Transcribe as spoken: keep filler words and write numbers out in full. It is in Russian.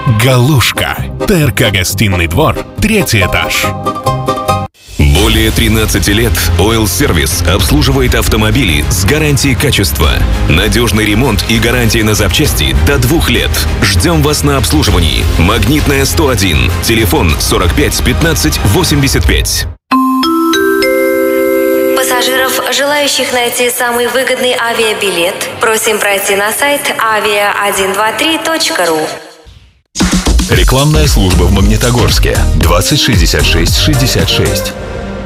Галушка. ТРК «Гостиный двор», третий этаж. Более тринадцати лет Oil Service обслуживает автомобили с гарантией качества. Надежный ремонт и гарантия на запчасти до двух лет. Ждем вас на обслуживании. Магнитная сто один. Телефон сорок пять пятнадцать восемьдесят пять. Пассажиров, желающих найти самый выгодный авиабилет, просим пройти на сайт авиа один два три точка ру. Рекламная служба в Магнитогорске. двадцать шестьдесят шесть шестьдесят шесть.